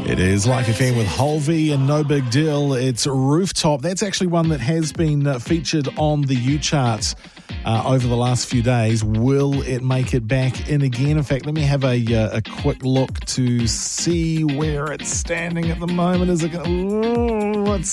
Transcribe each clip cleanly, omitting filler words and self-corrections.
It is Life FM with Holvey and No Big Deal. It's Rooftop. That's actually one that has been featured on the U charts over the last few days. Will it make it back in again? In fact, let me have a quick look to see where it's standing at the moment. Is it going to...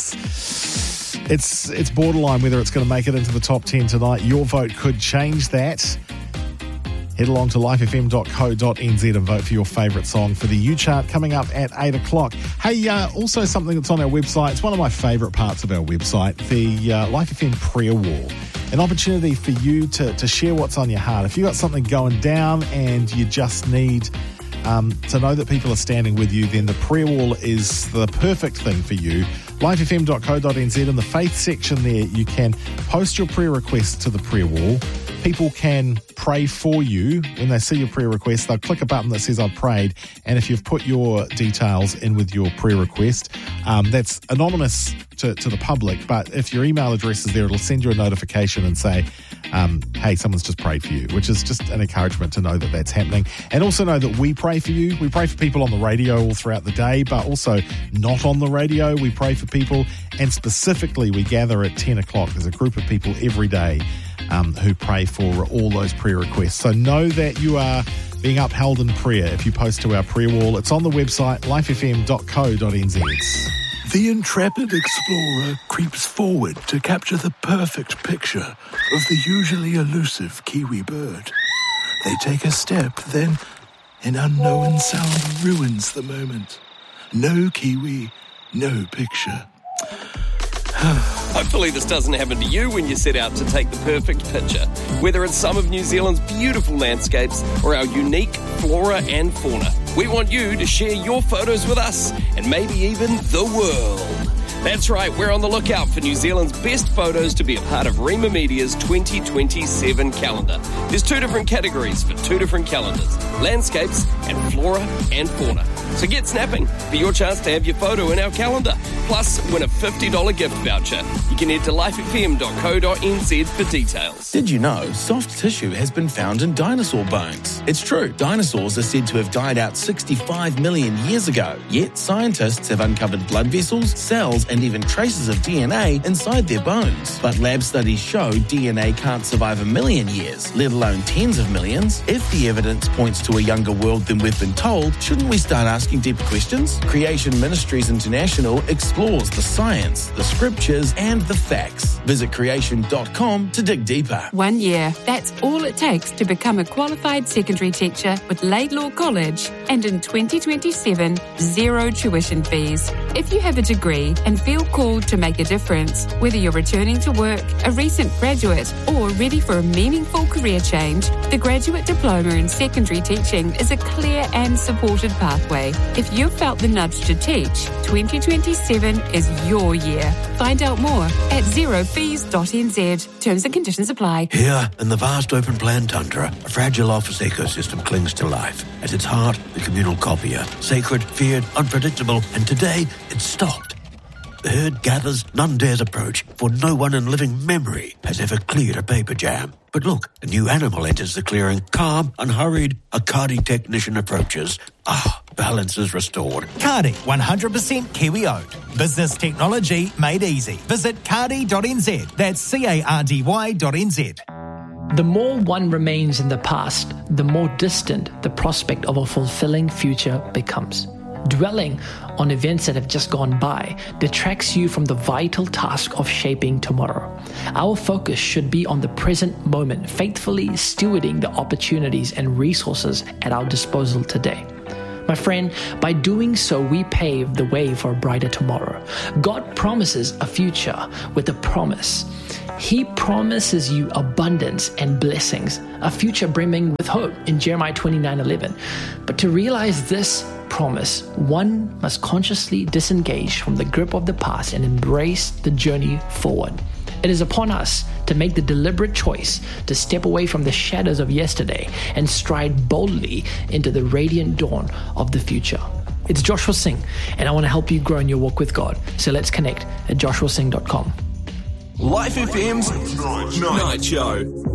It's borderline whether it's going to make it into the top 10 tonight. Your vote could change that. Head along to lifefm.co.nz and vote for your favourite song for the U-Chart coming up at 8 o'clock. Hey, also something that's on our website. It's one of my favourite parts of our website, the Life FM prayer wall. An opportunity for you to share what's on your heart. If you've got something going down and you just need to know that people are standing with you, then the prayer wall is the perfect thing for you. lifefm.co.nz, in the faith section there, you can post your prayer requests to the prayer wall. People can pray for you. When they see your prayer request, they'll click a button that says I've prayed, and if you've put your details in with your prayer request, that's anonymous to the public, but if your email address is there, it'll send you a notification and say, hey, someone's just prayed for you, which is just an encouragement to know that that's happening. And also know that we pray for you. We pray for people on the radio all throughout the day, but also not on the radio. We pray for people, and specifically we gather at 10 o'clock. There's a group of people every day who pray for all those prayer requests. So know that you are being upheld in prayer if you post to our prayer wall. It's on the website, lifefm.co.nz. The intrepid explorer creeps forward to capture the perfect picture of the usually elusive kiwi bird. They take a step, then an unknown sound ruins the moment. No kiwi, no picture. Hopefully this doesn't happen to you when you set out to take the perfect picture, whether it's some of New Zealand's beautiful landscapes or our unique flora and fauna. We want you to share your photos with us, and maybe even the world. That's right, we're on the lookout for New Zealand's best photos to be a part of Rima Media's 2027 calendar. There's 2 different categories for 2 different calendars, landscapes and flora and fauna. So get snapping for your chance to have your photo in our calendar. Plus, win a $50 gift voucher. You can head to lifefm.co.nz for details. Did you know soft tissue has been found in dinosaur bones? It's true, dinosaurs are said to have died out 65 million years ago. Yet scientists have uncovered blood vessels, cells, and even traces of DNA inside their bones. But lab studies show DNA can't survive a million years, let alone tens of millions. If the evidence points to a younger world than we've been told, shouldn't we start asking deeper questions? Creation Ministries International explores the science, the scriptures, and the facts. Visit creation.com to dig deeper. 1 year. That's all it takes to become a qualified secondary teacher with Laidlaw College. And in 2027, 0 tuition fees. If you have a degree and feel called to make a difference, whether you're returning to work, a recent graduate, or ready for a meaningful career change, the Graduate Diploma in Secondary Teaching is a clear and supported pathway. If you've felt the nudge to teach, 2027 is your year. Find out more at zerofees.nz. Terms and conditions apply. Here, in the vast open plan tundra, a fragile office ecosystem clings to life. At its heart, the communal copier. Sacred, feared, unpredictable, and today, it's stopped. The herd gathers, none dares approach, for no one in living memory has ever cleared a paper jam. But look, a new animal enters the clearing, calm, unhurried. A Kādi technician approaches. Balance is restored. Kādi, 100% Kiwi-owned. Business technology made easy. Visit Kādi.nz. That's Cardy.nz. The more one remains in the past, the more distant the prospect of a fulfilling future becomes. Dwelling on events that have just gone by detracts you from the vital task of shaping tomorrow. Our focus should be on the present moment, faithfully stewarding the opportunities and resources at our disposal today. My friend, by doing so, we pave the way for a brighter tomorrow. God promises a future with a promise. He promises you abundance and blessings, a future brimming with hope in Jeremiah 29:11. But to realize this promise, one must consciously disengage from the grip of the past and embrace the journey forward. It is upon us to make the deliberate choice to step away from the shadows of yesterday and stride boldly into the radiant dawn of the future. It's Joshua Singh, and I want to help you grow in your walk with God. So let's connect at joshuasingh.com. Life FM's Night Show.